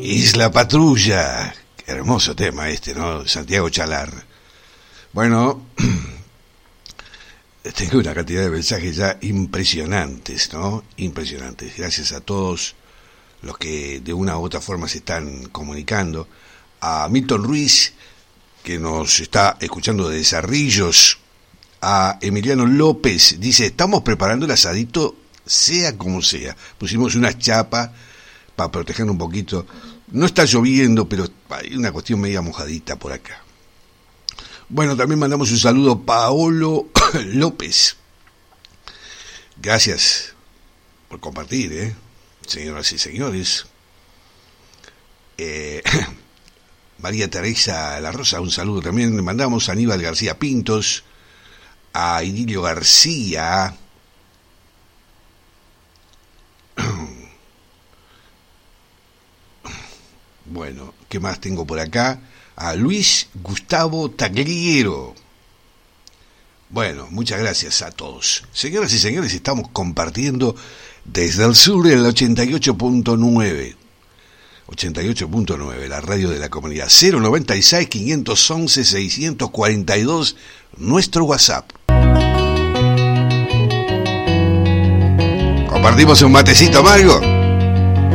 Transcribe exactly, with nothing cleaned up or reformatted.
Isla Patrulla. Qué hermoso tema este, ¿no? Santiago Chalar. Bueno, tengo una cantidad de mensajes ya impresionantes, ¿no? Impresionantes. Gracias a todos los que de una u otra forma se están comunicando. A Milton Ruiz, que nos está escuchando de Cerrillos. A Emiliano López, dice, estamos preparando el asadito sea como sea. Pusimos una chapa para proteger un poquito. No está lloviendo, pero hay una cuestión media mojadita por acá. Bueno, también mandamos un saludo a Paolo López. Gracias por compartir, ¿eh? Señoras y señores. Eh, María Teresa La Rosa, un saludo también. Le mandamos a Aníbal García Pintos, a Idilio García, bueno, ¿qué más tengo por acá? A Luis Gustavo Tagliero. Bueno, muchas gracias a todos. Señoras y señores, estamos compartiendo desde el sur el ochenta y ocho punto nueve. ochenta y ocho punto nueve, la radio de la comunidad. Cero noventa y seis, quinientos once, seiscientos cuarenta y dos, nuestro WhatsApp. ¿Compartimos un matecito amargo?